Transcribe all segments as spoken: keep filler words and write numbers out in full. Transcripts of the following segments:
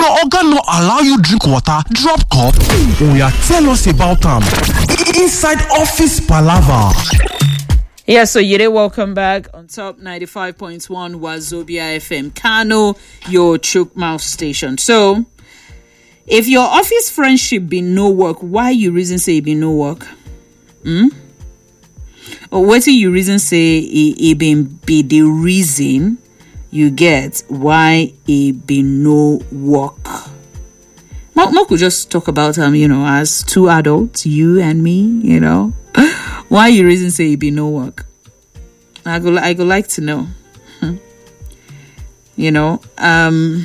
Your oga no allow you drink water, drop cup. Oh yeah, tell us about them. Inside Office Palava. Yeah, so you're welcome back on top ninety-five point one Wazobia F M, Kano, your choke mouth station. So, if your office friendship be no work, why you reason say it be no work? Hmm? Or what do you reason say it, it be, be the reason you get why it be no work? Mo could just talk about um, you know, as two adults, you and me, you know. Why you reason say it be no work? I go I go like to know. You know, um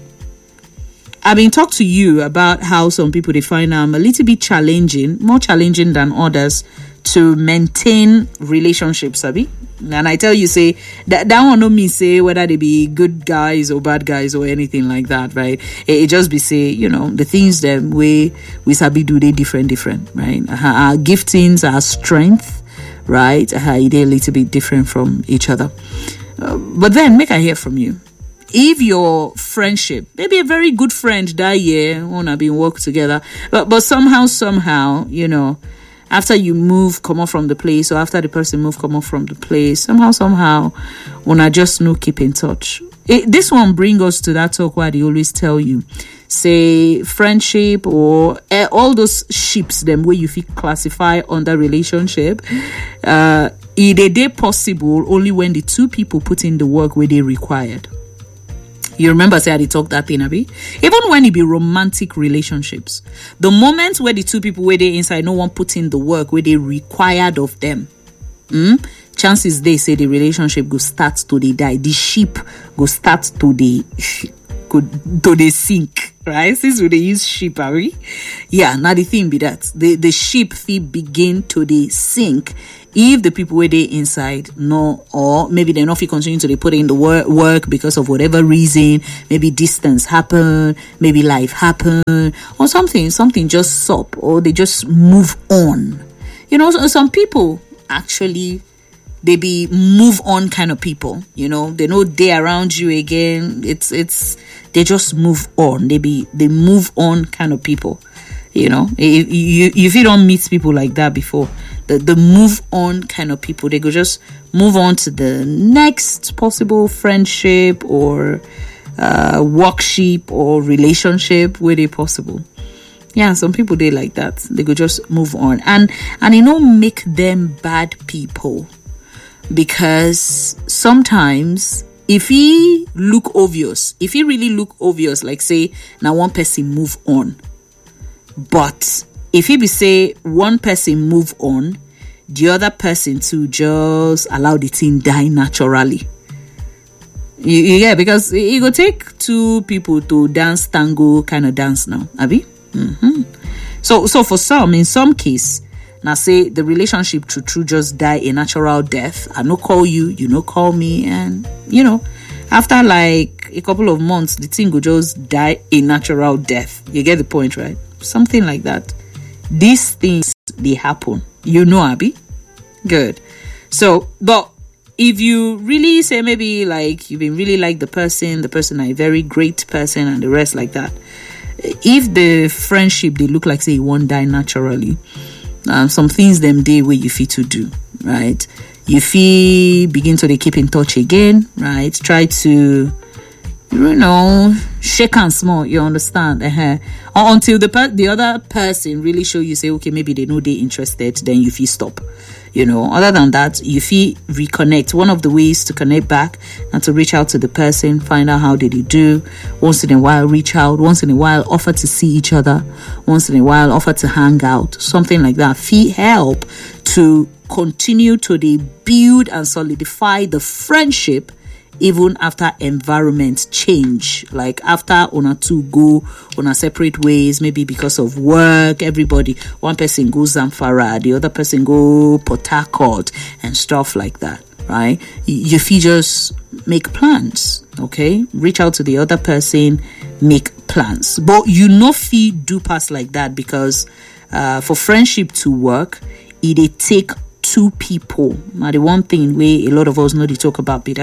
I've been talk to you about how some people they find um a little bit challenging, more challenging than others to maintain relationships, Abi. And I tell you, say that that one don't mean say whether they be good guys or bad guys or anything like that, right? It, it just be say, you know, the things that we we sabi do they different, different, right? Uh, our giftings, our strength, right? Uh, they a little bit different from each other. Uh, but then make I hear from you. If your friendship, maybe a very good friend that year, wanna be work together, but but somehow, somehow, you know, after you move, come off from the place, or after the person move, come off from the place, somehow, somehow, wanna just no keep in touch. It, this one bring us to that talk where they always tell you, say friendship or uh, all those ships, them where you feel classify under relationship. Uh, it a day possible only when the two people put in the work where they required. You remember, say, I did talk that thing, Abi? Even when it be romantic relationships, the moment where the two people where they inside, no one put in the work where they required of them, mm, chances they say the relationship go start to the die. The ship go start to the go to the sink, right? Since we they use ship, are we? Yeah, now the thing be that the the ship fee begin to the sink. If the people where they inside no, or maybe they not feel continue to they put in the work work because of whatever reason, maybe distance happen, maybe life happen, or something, something just stop, or they just move on. You know, so some people actually they be move on kind of people. You know, they know they around you again. It's it's they just move on. They be they move on kind of people. You know, if you if you don't meet people like that before, the the move on kind of people, they go just move on to the next possible friendship or uh, workship or relationship where they possible. Yeah, some people they like that. They go just move on, and and it don't make them bad people, because sometimes if he look obvious, if he really look obvious, like say now one person move on. But if he be say one person move on, the other person to just allow the thing die naturally. You, you yeah, because it go take two people to dance tango kind of dance now, Abi. Mm-hmm. So so for some, in some case, now say the relationship true true just die a natural death. I no call you, you no call me, and you know, after like a couple of months, the thing will just die a natural death. You get the point, right? Something like that. These things they happen. You know, Abi? Good. So, but if you really say maybe like you've been really like the person, the person a very great person and the rest like that. If the friendship they look like say it won't die naturally, um, some things them day where you feel to do, right? You feel begin to they keep in touch again, right? Try to, you know, shake hands small, you understand? Uh-huh. Or until the per- the other person really show you, say, okay, maybe they know they're interested, then you feel stop. You know, other than that, you feel reconnect. One of the ways to connect back and to reach out to the person, find out how did you do. Once in a while, reach out. Once in a while, offer to see each other. Once in a while, offer to hang out. Something like that. Feel help to continue to de- build and solidify the friendship even after environment change, like after una two go on a separate ways, maybe because of work, everybody, one person goes Zamfara, the other person go Port Harcourt and stuff like that, right? You feel just make plans, okay? Reach out to the other person, make plans. But you no feel do pass like that, because uh, for friendship to work, it take two people. Now the one thing we a lot of us know they talk about be that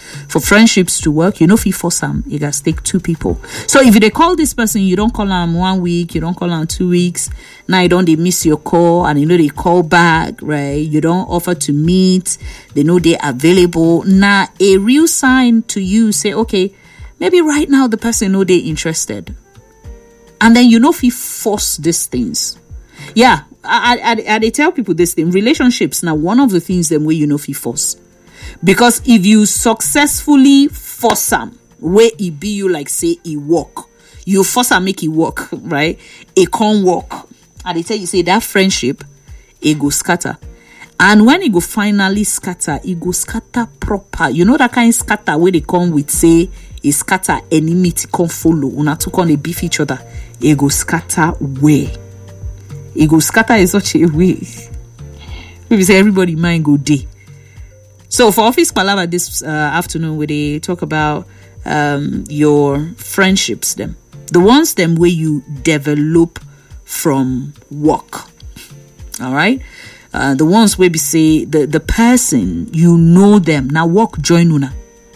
For friendships to work, you know, if you force them, you guys take two people. So if they call this person, you don't call them one week, you don't call them two weeks. Now you don't, they miss your call, and you know they call back, right? You don't offer to meet. They know they're available. Now a real sign to you, say, okay, maybe right now the person know they're interested. And then you know if you force these things. Yeah, I, I, I, I tell people this thing. Relationships, now one of the things them where you know if you force. Because if you successfully force them, where it be you like say it work, you force and make it work, right? It can't work. And they tell you, say that friendship, it go scatter. And when it go finally scatter, it go scatter proper. You know that kind of scatter where they come with say, it scatter enmity can't follow. Una two can they beef each other. It go scatter way. It go scatter in such a way. Maybe say everybody mind go day. So for Office Palaver this uh, afternoon, where they talk about um, your friendships, them the ones them where you develop from work. All right, uh, the ones where we say the the person you know them now work join una.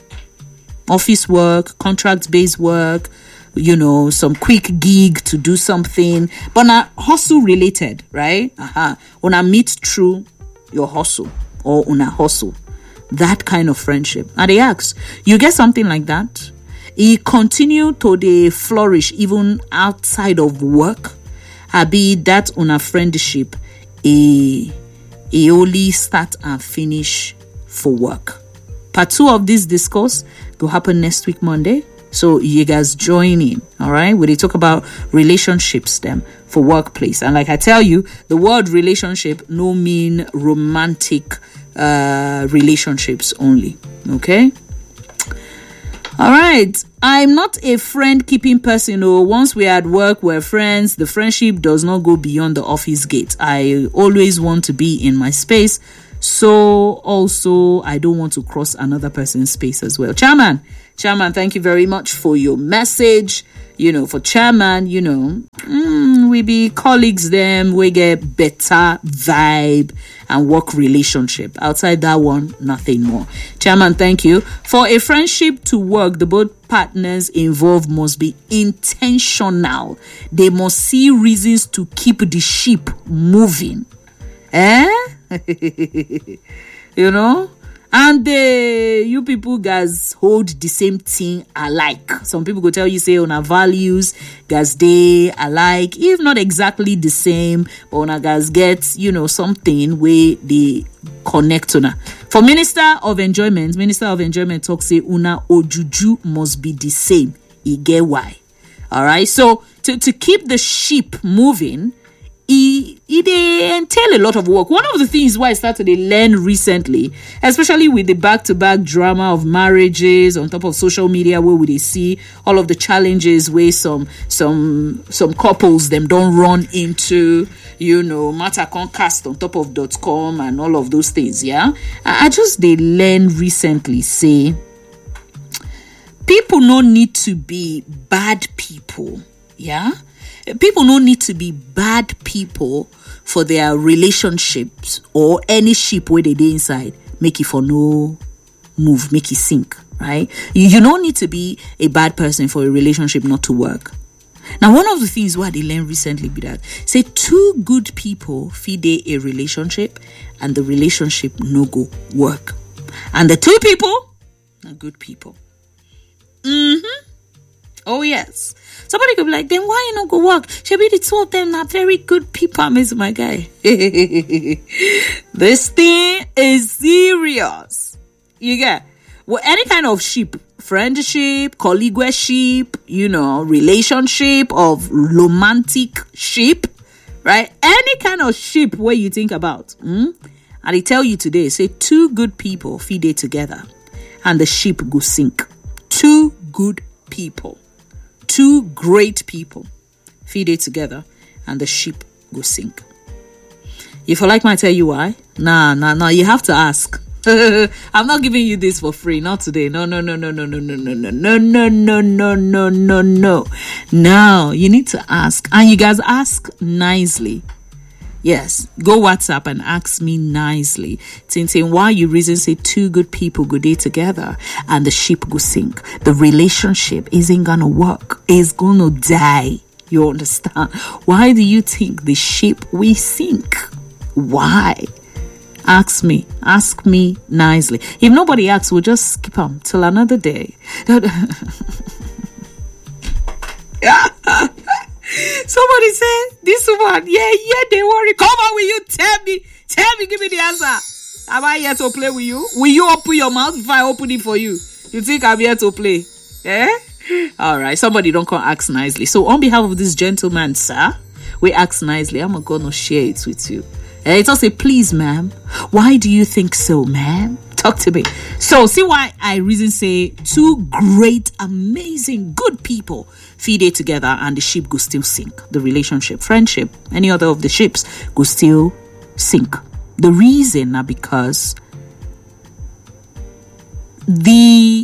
Office work, contract based work, you know, some quick gig to do something, but not hustle related, right? Uh-huh. Una meet through your hustle or una hustle. That kind of friendship. And they ask, you get something like that? It continue to they flourish even outside of work. I be that una friendship a a only start and finish for work. Part two of this discourse will happen next week Monday. So you guys join in, all right? Where they talk about relationships them for workplace. And like I tell you, the word relationship no mean romantic uh, relationships only, okay? All right. I'm not a friend-keeping person. Oh, once we're at work, we're friends. The friendship does not go beyond the office gate. I always want to be in my space. So also, I don't want to cross another person's space as well. Chairman, Chairman, thank you very much for your message. You know, for Chairman, you know, mm, we be colleagues them, we get better vibe and work relationship. Outside that one, nothing more. Chairman, thank you. For a friendship to work, the both partners involved must be intentional. They must see reasons to keep the ship moving. Eh? You know? And uh, you people guys hold the same thing alike. Some people go tell you, say, on our values, guys, they alike. If not exactly the same, but on our guys get, you know, something where they connect on. For Minister of Enjoyment, Minister of Enjoyment talks, say, una ojuju must be the same. E get why. All right. So to, to keep the ship moving, It, it entail a lot of work. One of the things why I started to learn recently, especially with the back-to-back drama of marriages on top of social media, where we see all of the challenges where some some some couples them don't run into, you know, matter concast on top of dot com and all of those things. Yeah, I, I just they learn recently say people no need to be bad people. Yeah. People don't need to be bad people for their relationships or any ship where they dey inside. Make it for no move, make it sink, right? You, you don't need to be a bad person for a relationship not to work. Now, one of the things what they learned recently be that, say two good people feed a relationship and the relationship no go work. And the two people are good people. Mm-hmm. Oh, yes. Somebody could be like, then why you not go work? Should be the two of them are very good people. I'm my guy. This thing is serious. You get well, any kind of ship, friendship, colleagueship, you know, relationship of romantic ship, right? Any kind of ship where you think about. Hmm? And they tell you today, say two good people feed it together and the ship go sink. Two good people. Two great people feed it together and the ship go sink. If you like me, I tell you why. Nah, nah, nah. You have to ask. I'm not giving you this for free. Not today. No, no, no, no, no, no, no, no, no, no, no, no, no, no, no, no. Now you need to ask, and you guys ask nicely. Yes, go WhatsApp and ask me nicely. Tintin, why you reason say two good people go day together and the ship go sink? The relationship isn't gonna work. It's gonna die. You understand? Why do you think the ship will sink? Why? Ask me. Ask me nicely. If nobody asks, we'll just skip them till another day. Somebody say, this one, yeah, yeah, they worry. Come on, will you tell me? Tell me, give me the answer. Am I here to play with you? Will you open your mouth if I open it for you? You think I'm here to play? Eh? All right, somebody don't come ask nicely. So on behalf of this gentleman, sir, we ask nicely. I'm going to share it with you. Eh, it's also, please, ma'am, why do you think so, ma'am? Talk to me. So, see why I reason say two great, amazing, good people feed it together and the ship go still sink. The relationship, friendship, any other of the ships go still sink. The reason are because the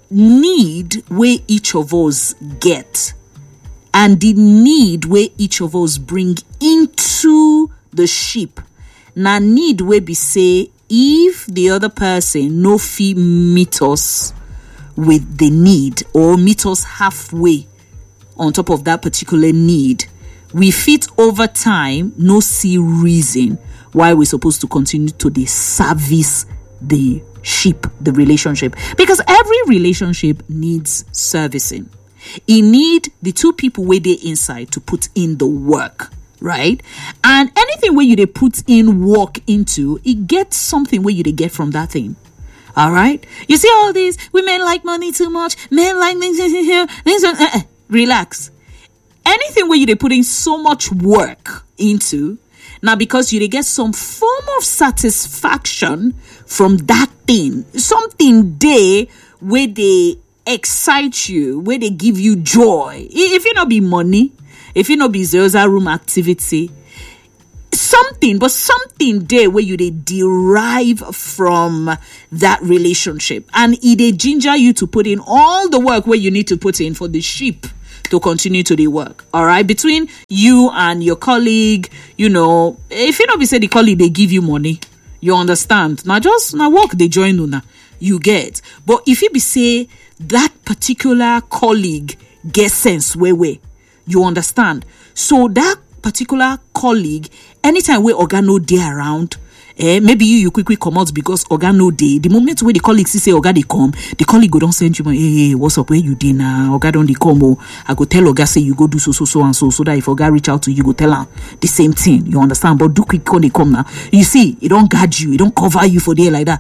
need where each of us get and the need where each of us bring into the ship na need where be say if the other person no fee meet us with the need or meet us halfway on top of that particular need, we fit over time no see reason why we're supposed to continue to the service the ship, the relationship, because every relationship needs servicing. It need the two people where they inside to put in the work, right? And anything where you they put in work into, it gets something where you they get from that thing. All right, you see all these women like money too much, men like things here, things. Uh, relax. Anything where you they put in so much work into. Now, because you get some form of satisfaction from that thing, something there where they excite you, where they give you joy. If it not be money, if it not be Zoza room activity, something, but something there where you they derive from that relationship, and it they ginger you to put in all the work where you need to put in for the ship to continue to the work. All right, between you and your colleague, you know, if you not be say the colleague they give you money, you understand. Now just now work they join una, you get. But if you be say that particular colleague get sense way way, you understand. So that particular colleague, anytime where Oga no dey around, eh, maybe you you quick quick come out because Oga no dey. The moment where the colleague see say Oga they come, the colleague go don't send you, hey, hey, what's up, where you dey now? Oga don't dey come, oh, I go tell Oga say you go do so so so and so, so that if Oga reach out to you, you go tell her the same thing. You understand? But do quick when they come now. You see, it don't guard you, it don't cover you for there like that.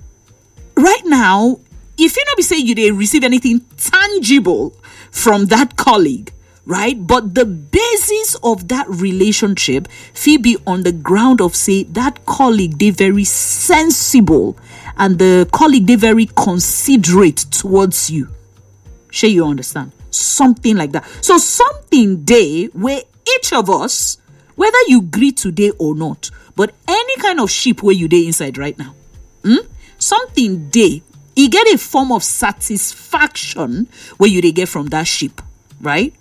Right now, if you not be saying you they receive anything tangible from that colleague, right? But the basis of that relationship, Phoebe, on the ground of say that colleague, they very sensible and the colleague, they very considerate towards you. Sure, you understand? Something like that. So something day where each of us, whether you agree today or not, but any kind of ship where you day inside right now, hmm? something day, you get a form of satisfaction where you they get from that ship, right?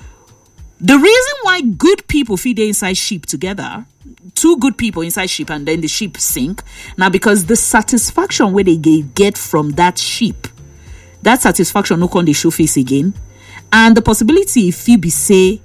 The reason why good people feed inside ship together, two good people inside ship and then the ship sink, now because the satisfaction where they get from that ship, that satisfaction no can they show face again. And the possibility if Phoebe say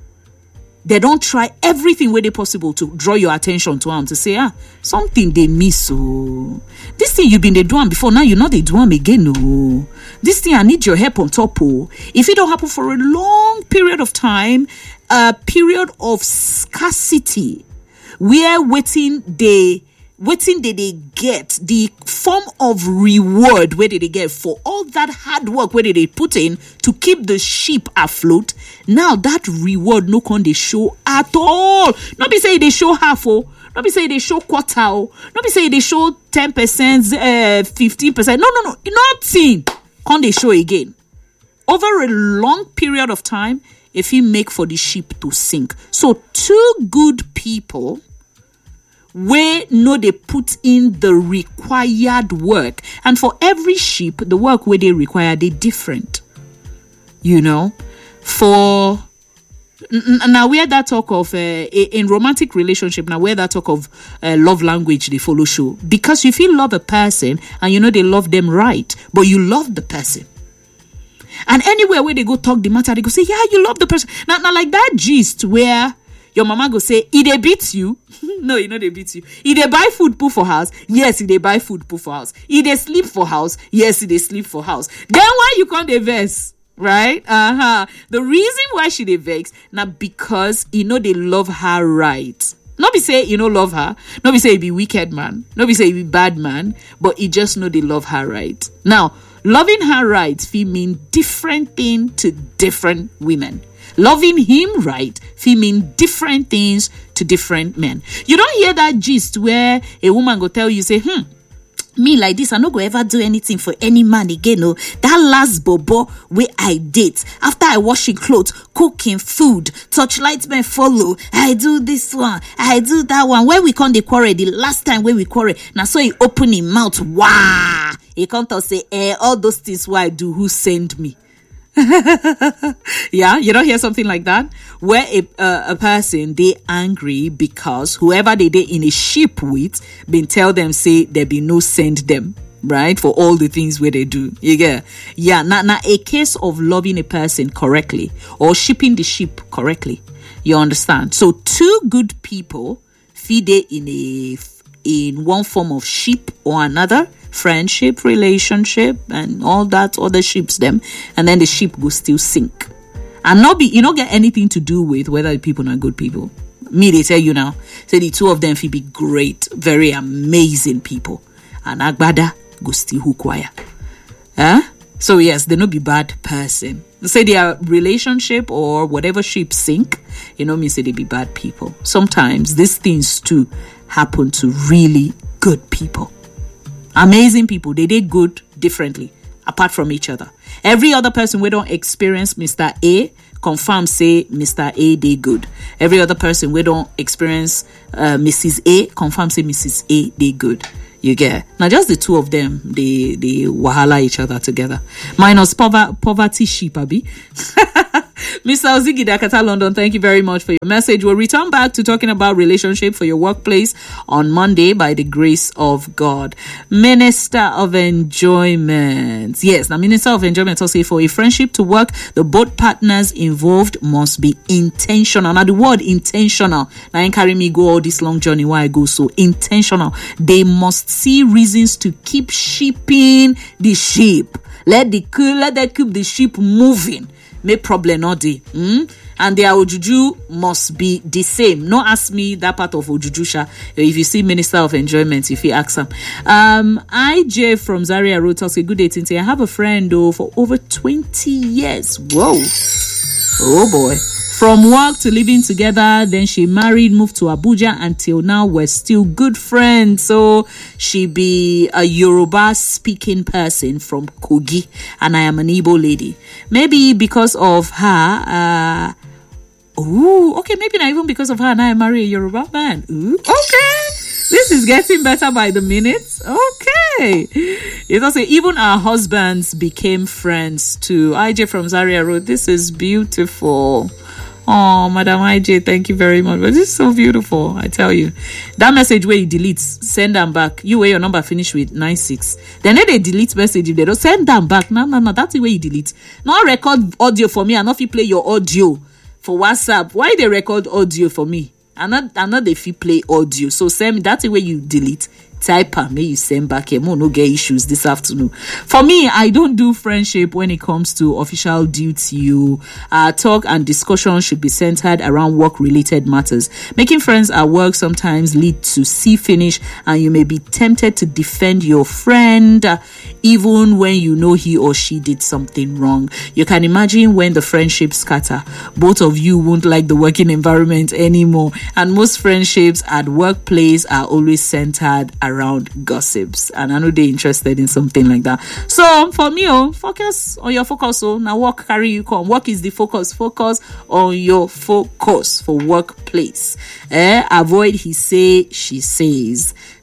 they don't try everything where they possible to draw your attention to them, to say, ah, something they miss, oh. This thing you've been they doing before, now you know they do them again, oh. This thing I need your help on top, oh. If it don't happen for a long period of time, a period of scarcity, where waiting they waiting did they get the form of reward where did they get for all that hard work where did they put in to keep the ship afloat. Now that reward no can they show at all. Not be say they show half, oh. Not be say they show quarter, oh. Not be say they show ten percent, uh, fifteen percent. No, no, no, nothing. Can they show again? Over a long period of time, if he make for the ship to sink. So two good people where no they put in the required work, and for every ship the work where they require they different, you know. For n- now where that talk of uh, in romantic relationship, now where that talk of uh, love language they follow show, because you feel love a person and you know they love them right, but you love the person. And anywhere where they go talk the matter, they go say, yeah, you love the person. Now, now like that gist where your mama go say, "If they beat you," no, you know they beat you. If they buy food put for house, yes, if they buy food put for house. If they sleep for house, yes, if they sleep for house. Then why you can't they vex, right? Uh huh. The reason why she they vex now because you know they love her right. Not be say you know love her. Not be say he be wicked man. Not be say he be bad man. But he just know they love her right. Now, loving her right feel mean different thing to different women. Loving him right feel mean different things to different men. You don't hear that gist where a woman go tell you, say, hmm, me like this, I no go ever do anything for any man again. No, that last bobo where I date, after I washing clothes, cooking food, touchlight men follow, I do this one, I do that one. Where we come the quarrel, the last time where we quarrel, now so he open his mouth, wow, he come to say, eh, all those things what I do, who send me? Yeah, you don't hear something like that where a uh, a person they angry because whoever they did in a ship with been tell them say there be no send them, right, for all the things where they do. You get, yeah. Now, now a case of loving a person correctly or shipping the ship correctly. You understand? So two good people feed it in a in one form of ship or another. Friendship, relationship, and all that other ships them, and then the ship will still sink. And not be you don't get anything to do with whether the people are good people. Me, they tell you now, say the two of them will be great, very amazing people. And Agbada go still hook wire. Huh? So yes, they no be bad person. Say their relationship or whatever ship sink, you know me say they be bad people. Sometimes these things too happen to really good people. Amazing people, they did good differently, apart from each other. Every other person we don't experience Mister A, confirm say Mister A, they good. Every other person we don't experience uh, Missus A, confirm say Missus A, they good. You get? Now just the two of them, they they wahala each other together. Minus pover- poverty sheep, abi. Mister Ozigi Dakata London, thank you very much for your message. We'll return back to talking about relationship for your workplace on Monday by the grace of God. Minister of Enjoyment. Yes, now Minister of Enjoyment also say for a friendship to work, the both partners involved must be intentional. Now the word intentional, now ain't carry me go all this long journey why I go so intentional. They must see reasons to keep shipping the ship. Let the let that keep the ship moving. Make problem not dey. Mm? And their ojuju must be the same. No ask me that part of ojuju sha. If you see Minister of Enjoyment, if you ask them. Um, I J from Zaria Road talks a good day, Tintin. I have a friend though for over twenty years. Whoa. Oh boy. From work to living together, then she married, moved to Abuja. Until now, we're still good friends. So she be a Yoruba speaking person from Kogi, and I am an Igbo lady. Maybe because of her, uh, ooh, okay, maybe not even because of her, and I marry a Yoruba man. Ooh, okay. This is getting better by the minute. Okay. It also even our husbands became friends too. I J from Zaria Road. This is beautiful. Oh, Madam I J, thank you very much. But this is so beautiful, I tell you. That message where you delete, send them back. You where your number finish with nine six. Then they delete message. If they don't send them back. No, no, no. That's the way you delete. Not record audio for me. And not if you play your audio for WhatsApp. Why they record audio for me? And not, and not if you play audio. So send me. That's the way you delete. Type and may you send back here. No get issues this afternoon. For me, I don't do friendship when it comes to official duty. You uh, talk and discussion should be centered around work-related matters. Making friends at work sometimes lead to see finish, and you may be tempted to defend your friend uh, even when you know he or she did something wrong. You can imagine when the friendship scatter, both of you won't like the working environment anymore, and most friendships at workplace are always centered around around gossips, and I know they're interested in something like that. So for me, oh, focus on your focus. Oh, now work carry you come. Work is the focus. Focus on your focus for workplace. Eh? Avoid he say, she says.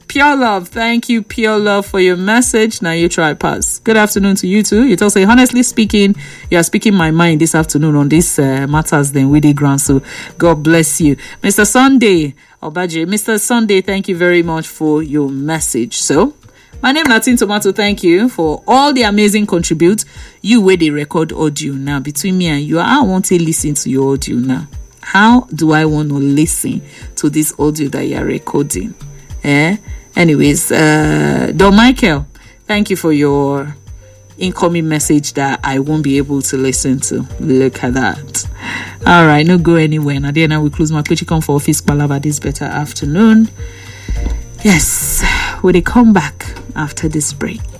Pure Love, thank you, Pure Love, for your message. Now you try pass. Good afternoon to you too. You tell say, honestly speaking, you are speaking my mind this afternoon on this uh, matters then with the ground. So God bless you, Mister Sunday Obaje. Mister Sunday, thank you very much for your message. So my name Latin Tomato. Thank you for all the amazing contribute. You where they record audio now between me and you. I want to listen to your audio now. How do I want to listen to this audio that you are recording? Eh? Anyways, uh, Don Michael, thank you for your incoming message that I won't be able to listen to. Look at that. All right, no go anywhere. Now, then I will close my come for office palava this better afternoon. Yes, will they come back after this break?